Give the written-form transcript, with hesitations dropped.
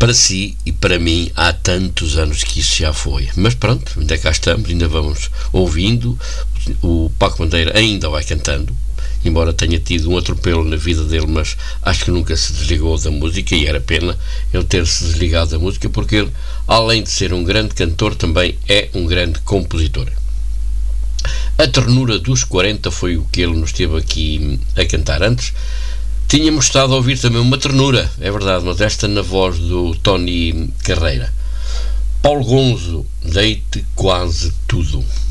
Para si e para mim há tantos anos que isso já foi, mas pronto, ainda cá estamos, ainda vamos ouvindo. O Paco Bandeira ainda vai cantando, embora tenha tido um atropelo na vida dele, mas acho que nunca se desligou da música, e era pena ele ter se desligado da música, porque ele, além de ser um grande cantor, também é um grande compositor. A ternura dos 40 foi o que ele nos teve aqui a cantar. Antes tínhamos estado a ouvir também uma ternura, é verdade, mas esta na voz do Tony Carreira. Paulo Gonzo, deite quase tudo.